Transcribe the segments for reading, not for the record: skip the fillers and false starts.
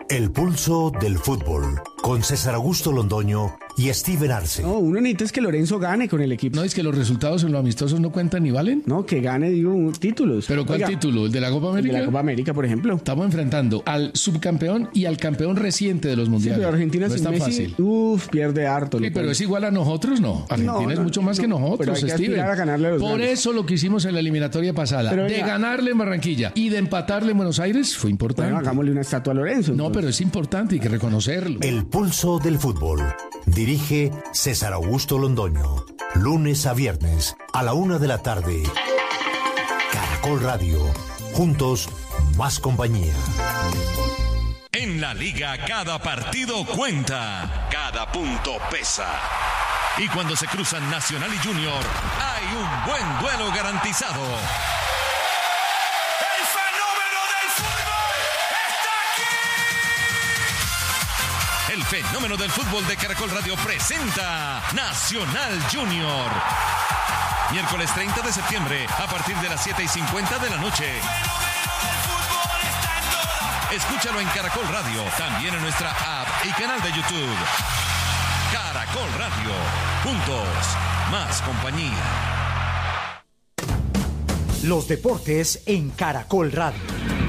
El pulso del fútbol, con César Augusto Londoño y Steven Arce. No, uno necesita es que Lorenzo gane con el equipo. ¿No es que los resultados en los amistosos no cuentan ni valen? No, que gane, digo, títulos. ¿Pero cuál título? ¿El de la Copa América? El de la Copa América, por ejemplo. Estamos enfrentando al subcampeón y al campeón reciente de los mundiales. Sí, pero Argentina no es sin tan Messi, fácil. Pierde harto. Sí, pero es igual a nosotros, ¿no? Argentina es mucho más que nosotros, pero hay que Steven. aspirar a ganarle a los Por grandes. eso lo que hicimos en la eliminatoria pasada, Pero de ganarle en Barranquilla y de empatarle en Buenos Aires, fue importante. Bueno, hagámosle una estatua a Lorenzo. No, pero es importante, hay que reconocerlo. El pulso del fútbol. Dirige César Augusto Londoño. Lunes a viernes a la 1:00 p.m. Caracol Radio. Juntos, más compañía. En la liga cada partido cuenta, cada punto pesa. Y cuando se cruzan Nacional y Junior, hay un buen duelo garantizado. ¡El fenómeno del fútbol está aquí! El fenómeno del fútbol de Caracol Radio presenta Nacional Junior. Miércoles 30 de septiembre, a partir de las 7:50 de la noche. Escúchalo en Caracol Radio, también en nuestra app y canal de YouTube. Caracol Radio, juntos, más compañía. Los deportes en Caracol Radio.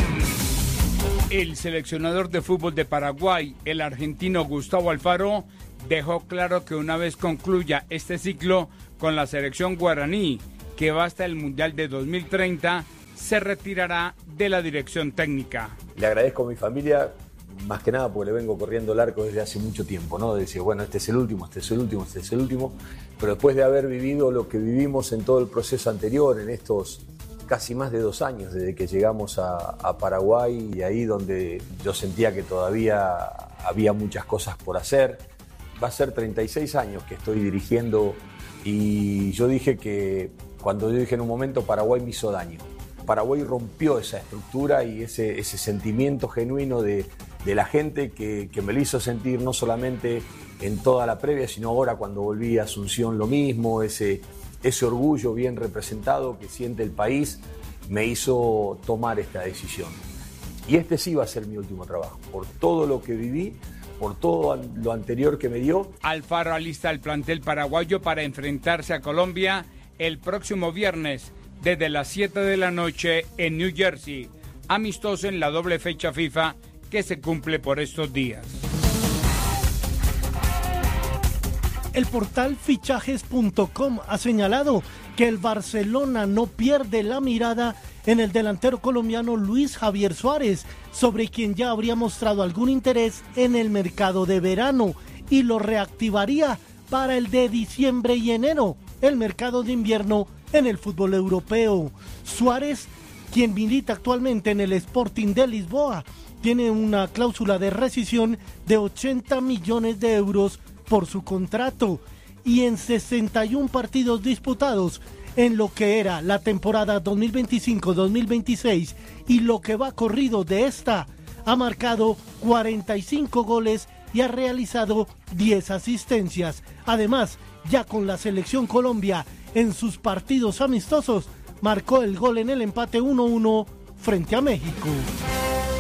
El seleccionador de fútbol de Paraguay, el argentino Gustavo Alfaro, dejó claro que una vez concluya este ciclo con la selección guaraní, que va hasta el Mundial de 2030, se retirará de la dirección técnica. Le agradezco a mi familia, más que nada porque le vengo corriendo el arco desde hace mucho tiempo, ¿no? De decir, bueno, este es el último, este es el último, este es el último. Pero después de haber vivido lo que vivimos en todo el proceso anterior, en estos casi más de 2 años desde que llegamos a Paraguay, y ahí donde yo sentía que todavía había muchas cosas por hacer. Va a ser 36 años que estoy dirigiendo, y yo dije que, cuando yo dije en un momento, Paraguay me hizo daño. Paraguay rompió esa estructura y ese sentimiento genuino de la gente que me lo hizo sentir no solamente en toda la previa, sino ahora cuando volví a Asunción lo mismo, ese orgullo bien representado que siente el país me hizo tomar esta decisión. Y este sí va a ser mi último trabajo, por todo lo que viví, por todo lo anterior que me dio. Alfaro alista el plantel paraguayo para enfrentarse a Colombia el próximo viernes desde las 7 de la noche en New Jersey, amistoso en la doble fecha FIFA que se cumple por estos días. El portal fichajes.com ha señalado que el Barcelona no pierde la mirada en el delantero colombiano Luis Javier Suárez, sobre quien ya habría mostrado algún interés en el mercado de verano, y lo reactivaría para el de diciembre y enero, el mercado de invierno en el fútbol europeo. Suárez, quien milita actualmente en el Sporting de Lisboa, tiene una cláusula de rescisión de 80 millones de euros por su contrato, y en 61 partidos disputados en lo que era la temporada 2025-2026 y lo que va corrido de esta, ha marcado 45 goles y ha realizado 10 asistencias. Además, ya con la selección Colombia en sus partidos amistosos, marcó el gol en el empate 1-1 frente a México.